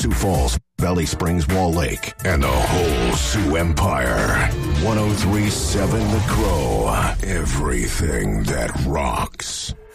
Sioux Falls, Valley Springs, Wall Lake, and the whole Sioux Empire. 103.7 The Crow. Everything that rocks.